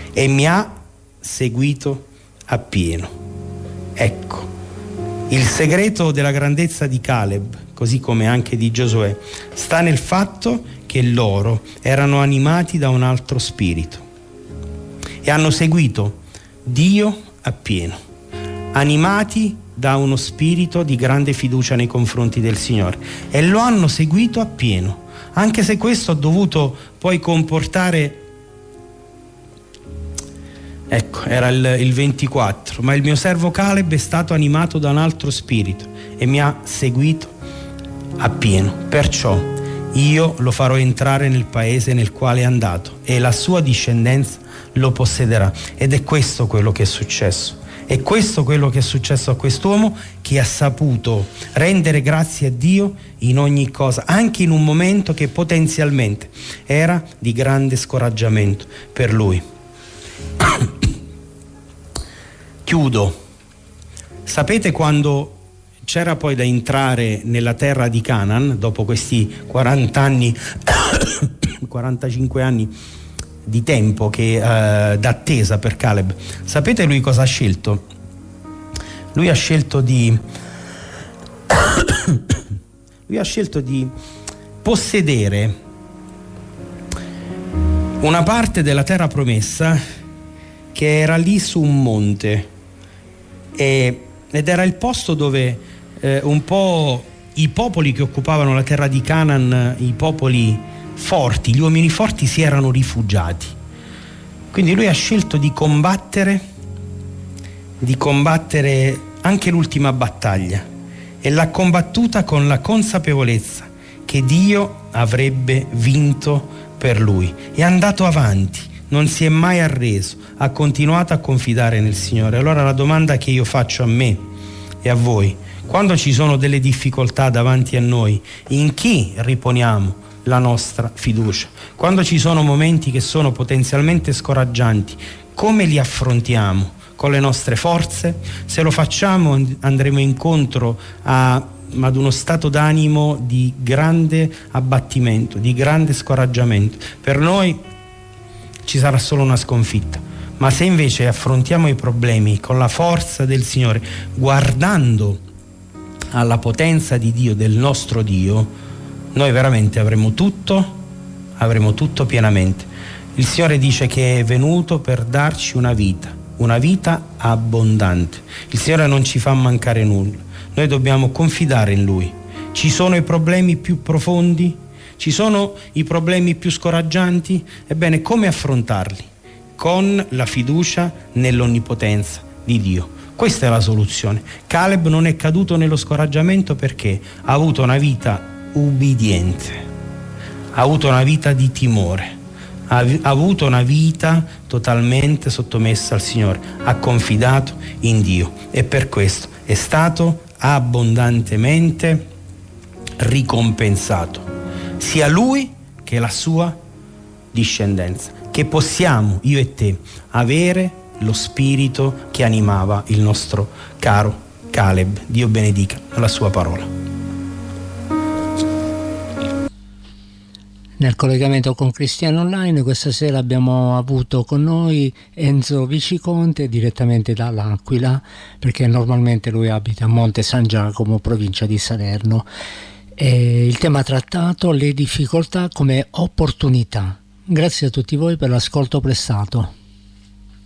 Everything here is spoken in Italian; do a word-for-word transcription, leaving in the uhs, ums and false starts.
e mi ha seguito appieno. Ecco, il segreto della grandezza di Caleb, così come anche di Giosuè, sta nel fatto che loro erano animati da un altro spirito e hanno seguito Dio appieno, animati da uno spirito di grande fiducia nei confronti del Signore, e lo hanno seguito appieno, anche se questo ha dovuto poi comportare, ecco, era il, il ventiquattro, ma il mio servo Caleb è stato animato da un altro spirito e mi ha seguito appieno, perciò io lo farò entrare nel paese nel quale è andato e la sua discendenza lo possederà. Ed è questo quello che è successo. È questo quello che è successo a quest'uomo, che ha saputo rendere grazie a Dio in ogni cosa, anche in un momento che potenzialmente era di grande scoraggiamento per lui. Chiudo. Sapete quando c'era poi da entrare nella terra di Canaan, dopo questi quaranta anni, quarantacinque anni di tempo che, uh, d'attesa per Caleb, sapete lui cosa ha scelto? Lui ha scelto di lui ha scelto di possedere una parte della terra promessa che era lì su un monte, e, ed era il posto dove eh, un po' i popoli che occupavano la terra di Canaan, i popoli forti, gli uomini forti, si erano rifugiati. Quindi lui ha scelto di combattere, di combattere anche l'ultima battaglia, e l'ha combattuta con la consapevolezza che Dio avrebbe vinto per lui. È andato avanti, non si è mai arreso, ha continuato a confidare nel Signore. Allora la domanda che io faccio a me e a voi: quando ci sono delle difficoltà davanti a noi, in chi riponiamo la nostra fiducia? Quando ci sono momenti che sono potenzialmente scoraggianti, come li affrontiamo? Con le nostre forze? Se lo facciamo, andremo incontro a, ad uno stato d'animo di grande abbattimento, di grande scoraggiamento. Per noi ci sarà solo una sconfitta. Ma se invece affrontiamo i problemi con la forza del Signore, guardando alla potenza di Dio, del nostro Dio, noi veramente avremo tutto, avremo tutto pienamente. Il Signore dice che è venuto per darci una vita, una vita abbondante. Il Signore non ci fa mancare nulla. Noi dobbiamo confidare in Lui. Ci sono i problemi più profondi, ci sono i problemi più scoraggianti. Ebbene, come affrontarli? Con la fiducia nell'onnipotenza di Dio. Questa è la soluzione. Caleb non è caduto nello scoraggiamento perché ha avuto una vita ubbidiente, ha avuto una vita di timore, ha, ha avuto una vita totalmente sottomessa al Signore, ha confidato in Dio, e per questo è stato abbondantemente ricompensato, sia lui che la sua discendenza. Che possiamo, io e te, avere lo spirito che animava il nostro caro Caleb. Dio benedica la sua parola. Nel collegamento con Cristiano Online questa sera abbiamo avuto con noi Enzo Viciconte direttamente dall'Aquila, perché normalmente lui abita a Monte San Giacomo, provincia di Salerno. E il tema trattato: le difficoltà come opportunità. Grazie a tutti voi per l'ascolto prestato.